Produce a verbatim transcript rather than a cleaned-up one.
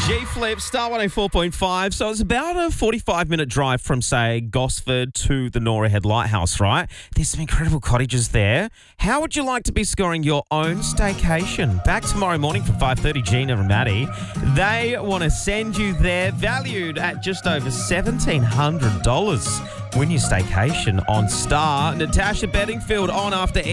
G-Flip, Star one oh four point five. So it's about a forty-five minute drive from, say, Gosford to the Nora Head Lighthouse, right? There's some incredible cottages there. How would you like to be scoring your own staycation? Back tomorrow morning from five thirty, Gina and Maddie. They want to send you there, valued at just over seventeen hundred dollars. Win your staycation on Star. Natasha Bedingfield on after